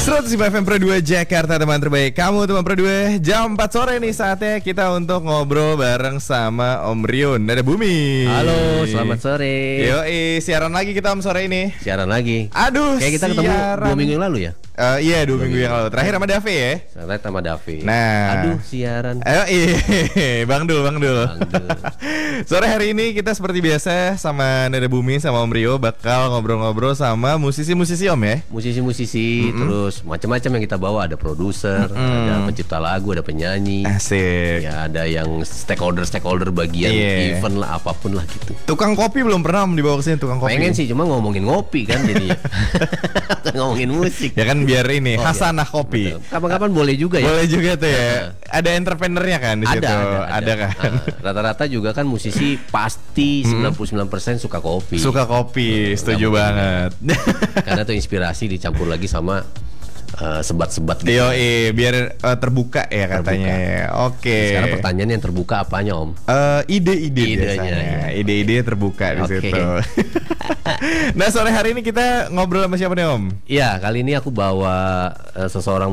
105 FM Pro 2 Jakarta, teman terbaik kamu, teman Pro 2. Jam 4 sore nih saatnya kita untuk ngobrol bareng sama Om Rion. Ada Bumi. Halo, selamat sore. Yoi, siaran lagi kita Om sore ini. Siaran lagi. Aduh, kayak kita ketemu 2 minggu yang lalu ya? Iya, 2 minggu yang lalu. Terakhir sama Dave ya? Terakhir sama Dave. Nah, aduh, siaran. Ayo, Bang Dul. Sore hari ini kita seperti biasa sama Nada Bumi sama Om Rio bakal ngobrol-ngobrol sama musisi-musisi Om ya. Musisi-musisi, terus macam-macam yang kita bawa. Ada produser, ada pencipta lagu, ada penyanyi. Asik. Ya, ada yang stakeholder bagian event lah, apapun lah gitu. Tukang kopi belum pernah Om dibawa ke sini, tukang kopi. Pengen sih, cuma ngomongin ngopi kan jadinya. Ngomongin musik. Ya kan biar ini Hasanah Kopi. Betul. Kapan-kapan boleh juga ya. Boleh juga tuh ya. Ada entrepreneurnya kan di situ. Ada kan. Rata-rata juga kan musisi pasti 99% suka kopi. Suka kopi, setuju banget. Karena tuh inspirasi dicampur lagi sama sebat-sebat gitu. Biar terbuka ya katanya. Oke. Sekarang pertanyaan yang terbuka apanya Om? Ide-ide biasanya. Ide-ide terbuka di situ. Nah, sore hari ini kita ngobrol sama siapa nih Om? Iya, kali ini aku bawa seseorang